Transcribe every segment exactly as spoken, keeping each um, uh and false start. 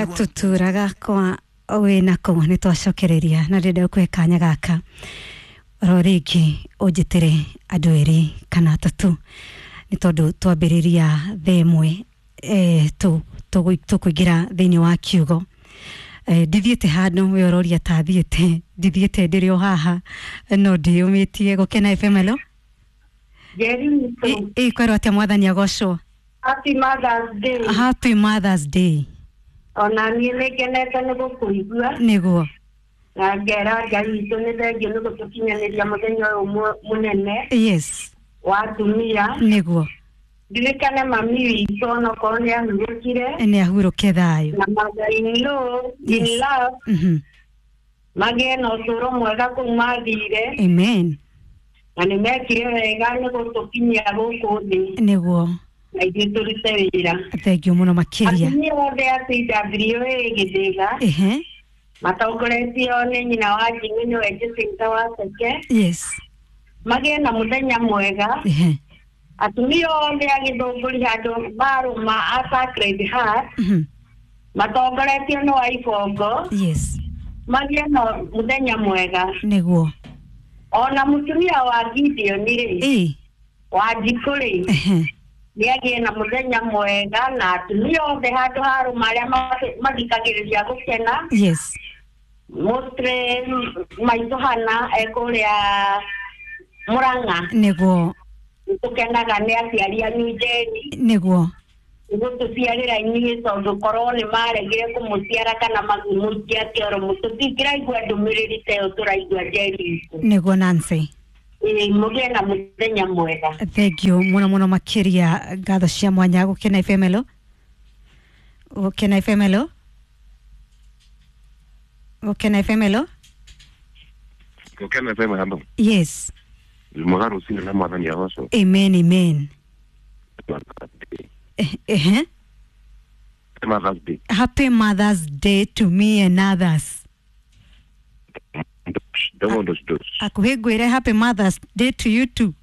gatutura gakwa we nako nĩ twacokereria na ndĩrenda kwĩ kanya gaka ro rĩngĩ ũnjĩtĩre andũ erĩ kana atatũ nĩ tondũ twambĩrĩria thaa ĩmwe eh tu tũkũingĩra thĩinĩ wa kiugo eh ndithiĩte handũ we ũroria ta thiĩte ndithiĩte ndĩrĩ o haha no ndĩyũmĩtie gũkena F M alo Jerry eh kwero atĩa mwathani agocwo Happy Mother's Day. Happy Mother's Day. Ona niĩ nĩ ngenete nĩ gũkũigua. Nĩguo. Na ngera Ngai witũ nĩ thengiũ nĩ gũtũkinyanĩria mũthenya ũyũ mũnene. Yes. Wa atumia. Nĩguo. Ndirikane mami witũ onokorwo nĩ ahurũkire. Nĩ ahurũke thayũ. Na mother-in-law in love. Mhm. Magĩe na ũtũũro mwega kũu mathire. Amen. Na nĩ mekire wega nĩ gũtũkinyia gũkũ thĩ. Nĩguo. Na ithuĩ tũrute wĩra. Thengiũ mũno makĩria. Atumia othe a C W A Gĩthĩga. Ehe. Matongoretio nĩ nyina wa Jimmy we Jacinta Waseke. Yes. Magĩe na mũthenya mwega. Ehe. Atumia othe a Gĩthũngũri handũ barũma a Sacred Heart. Mhm. Matongoretio nĩ wa Ibongo. Yes. Magĩe na mũthenya mwega. Nĩguo. Ona mũtumia wa Gideon rĩ. Eh. Wa Njikũrĩ. Ehe. Nĩagĩe na mũthenya mwega na atumia othe handũ harũma arĩa mathikagĩrĩria gũkena. Yes. Mostre maitũ hana ekũrĩa Murang'a. Nĩguo. Tũkenaga nĩ aciari anyu Njeri. Nĩguo. Gũtũciarĩra inyuĩ tondũ korwo nĩ maregire kũmũciara kana magĩmũikia kĩoro mũtũtingĩraigua ndũmĩrĩri ta ĩyo tũraigua Njeri. Nĩguo Nancy. Ĩĩ mũgĩe na mũthenya mwega. Thengiũ mũno mũno makĩria ngatho cia mwanya gũkena F M alo. Gũkena F M alo. Gũkena F M alo. Gũkena F M alo. Yes. Mwega rũcinĩ na mwathani agocwo. Amen, amen. Eh, Happy Mother's Day. Happy Mother's Day to me and others. Don't dos dos. Akuhegwere happy Mother's Day to you too.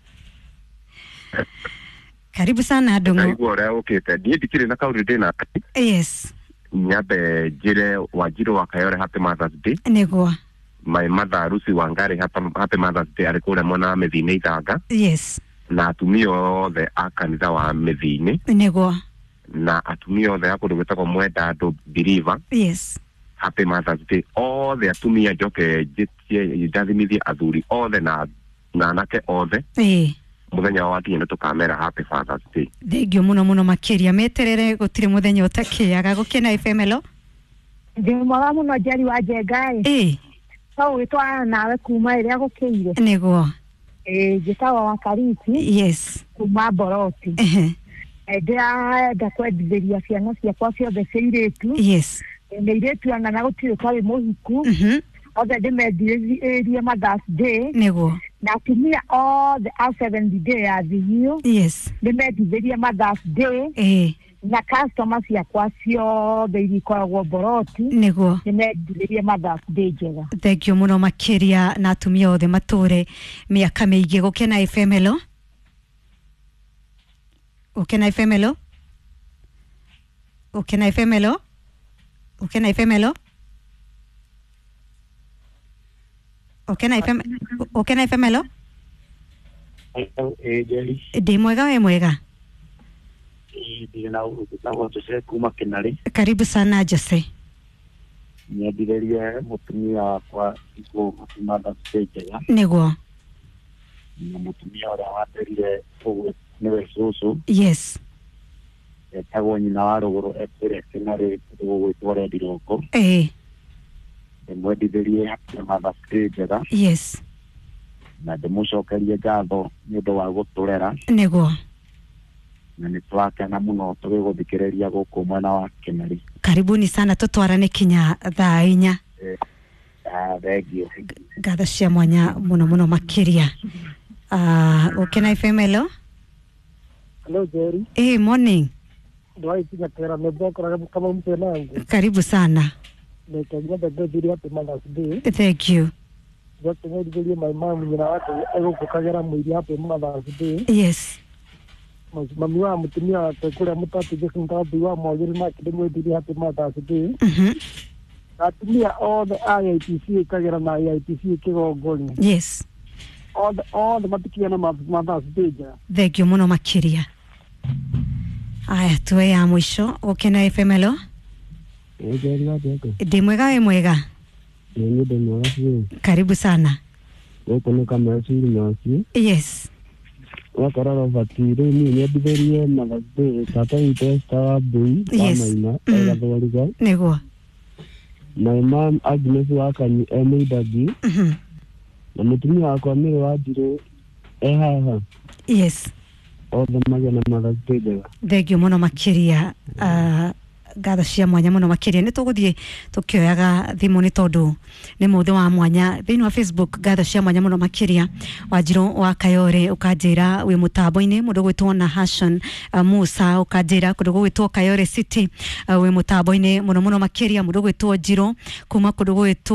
Karibu sana Ndungu. Naigua ũrĩa ũkĩte. Ndiĩ ndikĩrĩ na kaũndũ ndĩna. Yes. Nyambe njĩre Wanjiru wa Kayore Happy Mother's Day. Nĩguo. My mother Lucy Wangari Happy, happy Mother's Day arĩ kũrĩa mwena wa Mĩthini Ithanga. Yes. Na atumia othe a kanitha wa Mĩthini. Nĩguo. Na atumia othe a kũndũ gwĩtagwo Mwenda Andũ Believer. Yes. Happy Mother's Day. Othe atumia njoke njĩtie ndathimithie athuri othe na na anake othe. Eh. Mũthenya wa kinya tũkamera Happy Father's Day. Thengiũ mũno mũno makĩria meterere gũtirĩ mũthenya ũtakĩaga gũkena F M alo. Ndĩ mwega mũno Njeri wa Njengai. Eh. So witwa nawe kuma ĩrĩa gũkĩire. Nĩguo. Eh njĩtagwo wa Kariti. Yes. Kuma Boroti. Ehe. Ndĩrenda kwendithĩria ciana ciakwa ciothe cia airĩtu. Yes. Nĩ airĩtu ana na gũtirĩ kwarĩ mũhiku. Mhm. Othe ndĩmendithĩrie Mother's Day. Nĩguo. Na atumia othe a seventh day ya thigio. Yes. Ndĩmendithĩrie Mother's Day. Eh. Na customer ciakwa ciothe iria ikoragwo Boroti. Nĩguo. Ndĩmendithĩrie Mother's Day njega. Thengiũ mũno makĩria na atumia othe matũre mĩaka mĩingĩ gũkena F M alo. Gũkena F M alo. Gũkena F M alo. Gũkena F M alo. Gũkena F M Gũkena F M alo. Eh Njeri. Ndĩ mwega we mwega. Ndĩ na ũtũtagwo Jose kuma Kenare. Karibu sana Jose. Nyambĩrĩrie mũtumia wakwa iko Mother's Day njega. Nĩguo. Na mũtumia ũrĩa waterire ũguo nĩwe cũcũ. Yes. Etagwo nyina wa rũgũrũ ekũrĩa Kenare gũgwĩtwo Rendiroko. Eh. Ndĩmwendithĩrie Happy Mother's Day njega. Yes. Na ndĩmũcokerie ngatho nĩ ũndũ wa gũtũrera. Nĩguo. Na nĩ twakena mũno tũgĩgũthikĩrĩria gũkũ mwena wa Kenare. Karibuni sana tũtwarane kinya thaa inya. Ah, thengiũ. Ngatho cia mwanya mũno mũno makĩria. Ah, gũkena F M alo. Hello Jerry. Eh, morning. Ndio ikinya kera mbona kama mtu wangu. Karibu sana. Nitakuwa ndadhiria Happy Mother's Day. Thank you. Ndio my mom nyina wake egukagera mwiri Happy Mother's Day. Yes. mami wa mutumia kule mutatu jekunta biwa mojeri na kidemo dili hati mata sidi mhm atumia all the I I T C kagera na I I T C kigongoni yes all the all the matikia na mata sidi thegio muno makiria aya tuwe ya mwisho ukena F M L Ejeri yako ndi mwega we mwega ni ndi mwega karibu sana uko ni kama siri nyasi yes wakorora vatire ni nyediverie na vade tata itesta bui yes. kama ina mm. egathoriga nego na imam Agnes wakani emeidagi mhm na mutumia wako amire wajire ehaha yes othe magena magathitega thegio muno makiria uh, gatho cia mwanya muno makiria ni tuguthie tukioyaga thimu ni tondu ni muthe wa mwanya thini wa Facebook gatho cia mwanya muno makiria Wanjiru wa Kayore ukanjira wi mutambo-ini mundu gwitwo na Hassan uh, Musa ukanjira kundu gwitwo Kayore City uh, wi mutambo-ini muno muno makiria mundu gwitwo Njiro kuma kundu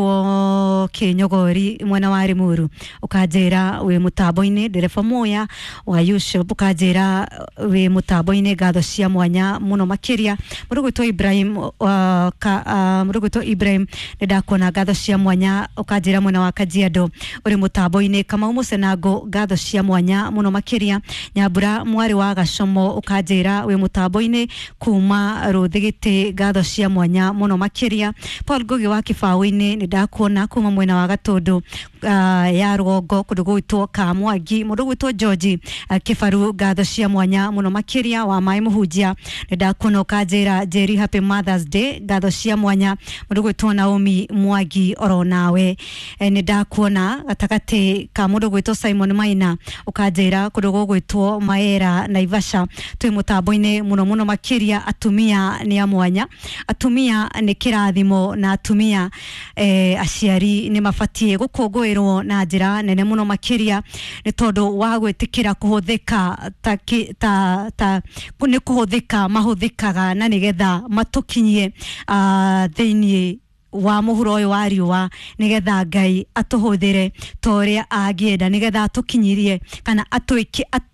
gwitwo Kinyogori mwena wa Rimuru ukanjira wi mutambo-ini ndereba moya wa Yusuf ukanjira wi mutambo-ini gatho cia mwanya muno makiria mundu gwitwo Ibrahim uh, ka uh, mundu gwitwo Ibrahim ndakona gatho cia mwanya ukanjira mwena wa Kajiado uri mutambo-ini kama umusenago gatho cia mwanya muno makiria Nyambura mwari wa Gacomo ukanjira wi mutambo-ini kuma Ruthigiti gatho cia mwanya muno makiria Paul Gogi wa Kibaũ-ini ndakona kuma mwena wa Gatundu uh, ya Rugongo kundu gwitwo Kamwangi mundu gwitwo George uh, Kibaru gatho cia mwanya muno makiria wa Mai Muhunjia ndakona ukanjira Jerry Happy Mother's Day gatho cia mwanya mundu gwitwo Naomi Mwangi oro nawe e, ndakona gatakati ka mundu gwitwo Simon Maina ukanjira kundu gwitwo Maera Naivasha twi mutambo-ini muno muno makiria atumia ni a mwanya atumia ni kirathimo na atumia e, aciari ni mabatie gukungwirwo na njira nene muno makiria ni tondu wa gwitikira kuhuthika ta ta ta ni kuhuthika mahuthikaga na nigetha matukinyie uh, thini wa muhuro uyu wa riwa nigetha Ngai atuhuthire toria agienda nigetha atukinyirie kana atwiki at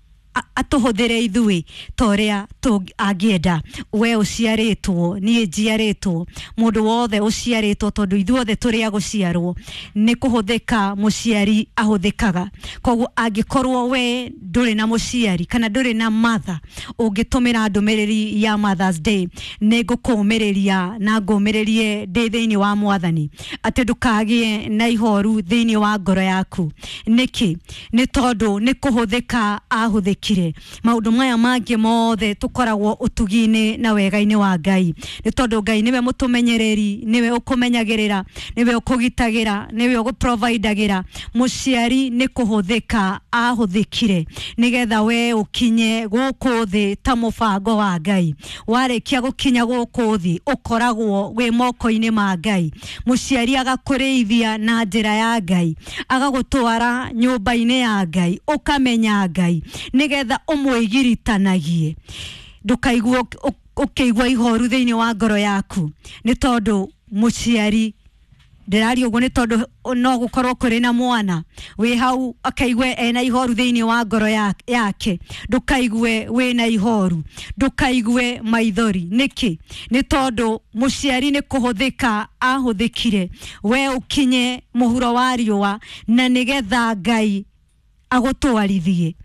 atuhuthire ithui toria tu agienda we uciaritwo ni njiaritwo mundu wothe uciaritwo tondu ithuothe turi aguciarwo ni kuhuthika muciari ahuthikaga koguo angikorwo we nduri na muciari kana nduri na mother ungitumira ndumiriri ya Mother's Day ni ngukumiriria na ngumiririe ndi thiini wa Mwathani ati ndukagie na ihoru thiini wa ngoro yaku niki ni tondu ni kuhuthika ahuthika kire maundu maya mangi mothe tukoragwo utugine na wega-ini wa Ngai ni tondu Ngai niwe mutumenyereri niwe ukumenyagirira niwe ukugitagira niwe uguprovideagira muciari ni kuhuthika ahuthikire nigetha we ukinye guku thi ta mubango wa Ngai warikia gukinya guku thi ukoragwo we moko-ini ma Ngai muciari agakurithia na njira ya Ngai agagutwara nyumba-ini ya Ngai ukamenya Ngai nigetha umwigiritanagie ndukaigwo ukiigwa ihoru thiini wa ngoro yaku ni tondu muciari ndirari uguo ni tondu no gukorwo kuri na mwana wi hau akaigwe ena ihoru thiini wa ngoro yake ndukaigwe we na ihoru ndukaigwe maithori niki ni tondu muciari ni kuhuthika ahuthikire we ukinye muhuro wa riwa na nigetha Ngai agutwarithie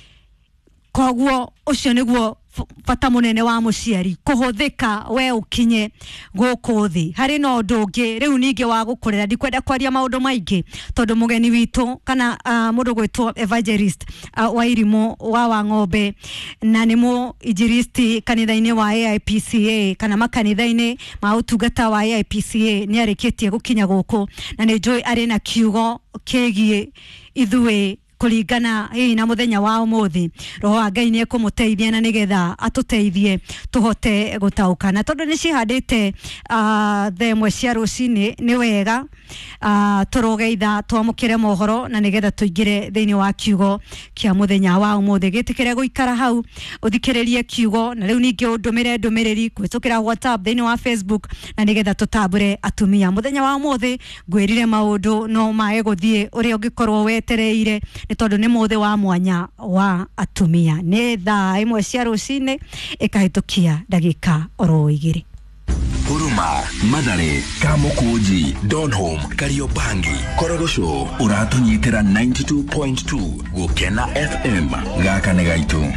koguo ucio niguo fata munene wa muciari kuhuthika we ukinye guku thi hari no ndungi riu ninge wa gukurira ndikwenda kwaria maundu maingi tondu mugeni witu kana uh, mundu gwitwo evangelist uh, wa irimo wa Wang'ombe na nimu injilisti kanitha-ini wa A I P C A kana makanitha-ini ma utungata wa A I P C A ni arikitie gukinya guku na ni njui ari na kiugo kegie ithui kuringana hii na muthenya wa umuthi roho wa Ngai ni ekumuteithia na nigetha atuteithie tuhote gutaukana tondu ni cihandite uh, themwe cia rucini ni wega uh, turogeitha twamukire mohoro na nigetha tuingire thiini wa kiugo kia muthenya wa umuthi gitikire guikara hau uthikiririe kiugo na riu ningi undumire ndumiriri kwitukira WhatsApp thiini wa Facebook na nigetha tutambure atumia muthenya wa umuthi ngwirire maundu no mae guthie uri ungikorwo wetereire ni tondu ni muthe wa mwanya wa atumia ni thaa imwe cia rucini ikahitukia ndagika oro igiri. Huruma, Mathare, Kamukunji, Donholm, Kariobangi, Korogosho, uratunyitira ninety-two point two Gukena F M, gaka nĩ gaitũ.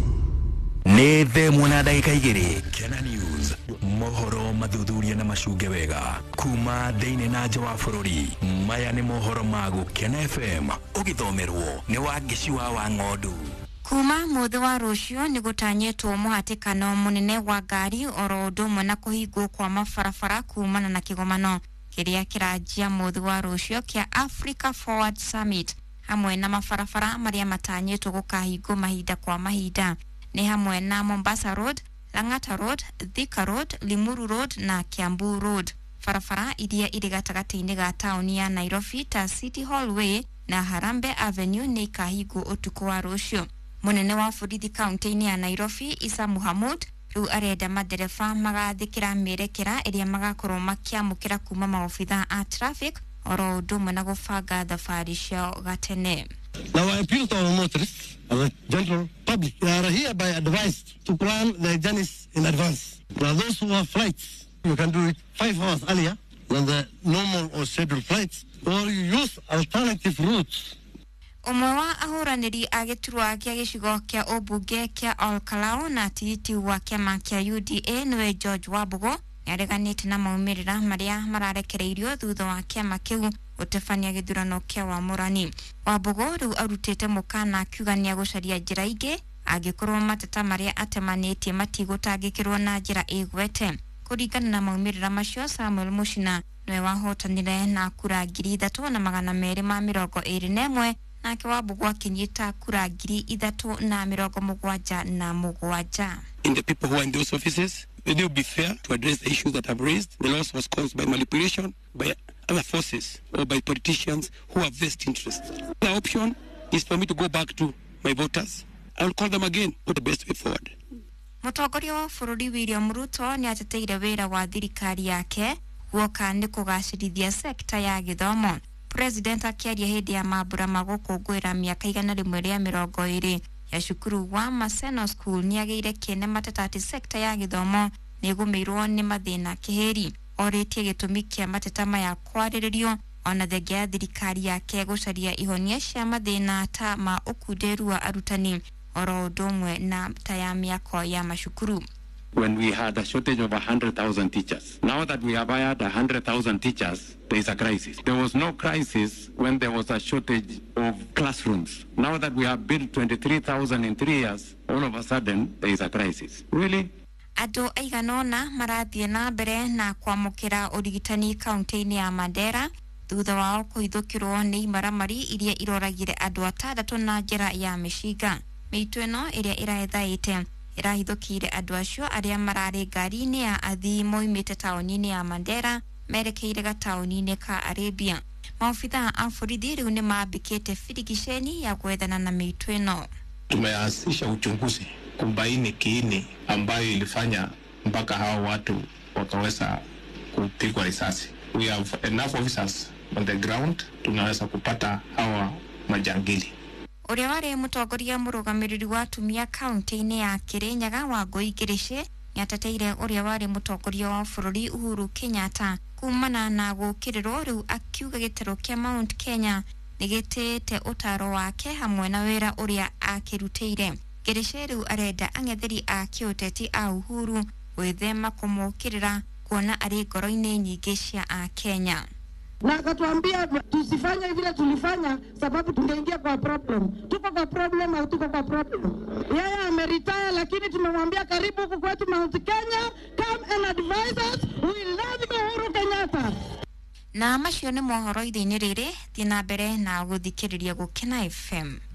Nĩ themwo na ndagĩka igĩrĩ. Kena News, mohoro mathuthuria na macunge wega kuma thĩinĩ na nja wa bũrũri. Maya nĩ mohoro ma Gukena F M, ũgĩthomerwo nĩ Wangeci wa Wang'ondu. Kuma muthe wa rucio ni gutanyetwo muhatikano munene wa ngari oro ndumwe na kuhingwo kwa mabarabara kumana na kigomano kiria kirajia muthe wa rucio kia Africa Forward Summit hamwe na mabarabara maria matanyetwo gukahingwo mahinda kwa mahinda ni hamwe na Mombasa Road, Lang'ata Road, Thika Road, Limuru Road na Kiambu Road. Barabara iria iri gatagati-ini ga tauni ya Nairobi ta City Hall Way na Harambe Avenue ni kahingwo utuku wa rucio. Munene wa borithi kaunti-ini ya Nairobi Isa Muhammad riu arenda madereba magathikira merekera iria magakorwo makiamukira kuma maofitha a traffic oro ndumwe na gubanga thabari ciao gatene. Now I appeal to our motorists and the general public. They are hereby advised to plan their journeys in advance. Now those who have flights, you can do it five hours earlier than the normal or scheduled flights, or you use alternative routes. Umwe wa ahuraniri agiturwa kia gicigo kia obunge kia Olkalao na titi wa kiama kia U D A niwe George Wabugo yareganite na maumirira maria mararekereirio thutha wa kiama kiu gutefania githurano kia Wamurani. Wabugo riu arutite mukana akiugania gucaria njira ingi agikorwo mateta maria atemanitie matigutangikirwo na njira igwete. Kuringana na maumirira macio, Samuel Mushina niwe wahotanire na kura ngiri ithatu na magana meri ma mirongo iri na imwe nake Wabugo akinyita kura ngiri ithatu na mirongo mugwanja na mugwanja. In the people who are in those offices, they will be fair to address the issues that I've raised. The loss was caused by manipulation, by other forces, or by politicians who have vested interest. The option is for me to go back to my voters. I will call them again for the best way forward. Mutongoria wa bururi William Ruto ni ateteire wira wa thirikari yake guoka ni kugacirithia sekta ya githomo. President akiaria hindi ya mambura magukungwira miaka igana rimwe ria mirongo iri ya cukuru wa Maseno School ni ageire kiene mateta ati sekta ya githomo ni gumirwo ni mathina kiheri. Oritie gitumi kia mateta maya kwariririo ona thenge ya thirikari yake gucaria ihonia cia mathina ta ma ukunderu wa arutani oro ndumwe na ta ya miako ya macukuru. When we had a shortage of one hundred thousand teachers. Now that we have hired one hundred thousand teachers, there is a crisis. There was no crisis when there was a shortage of classrooms. Now that we have built twenty-three thousand in three years, all of a sudden, there is a crisis. Really? Ado aiganona marathie na mbere na kwamukira urigitani kaunti-ini ya Mandera thutha wao kuhithukirwo ni maramari iria iroragire andu atandatu na njira ya mishiga. Mitu ino iria iraethaite irahithukire andu acio aria marari ngari-ini ya athii moimite tauni-ini ya Mandera merekeire gatauni-ini ka Arabia. Maofitha a borithi riu ni mambikite birigiceni ya gwethana na mitu ino. Tumeanzisha uchunguzi kubaini kiini ambayo ilifanya mpaka hao watu wakaweza kupigwa risasi. We have enough officers on the ground, tunaweza kupata hawa majangili. Uria wari mutongoria murugamiriri wa atumia kaunti-ini ya Kirinyaga Wangui Ngirishe niateteire uria wari mutongoria wa bururi Uhuru Kenyatta kumana na gukirirwo riu akiuga gitero kia Mount Kenya nigitite utaro wake hamwe na wira uria akirutire. Ngirishe riu arenda ang'etheri a kiuteti a Uhuru gwithema kumukirira kuona ari ngoro-ini nyingi cia a Kenya. Na akatuambia tusifanye vile tulifanya sababu tungeingia kwa problem. Tuko kwa problem au tuko kwa problem? Yeye ameritaya lakini tumemwambia karibu huku kwetu Mount Kenya, come and advise us. We love Uhuru Kenyatta. Na macio ni mohoro ithini riri thina mbere na guthikiriria Gukena F M.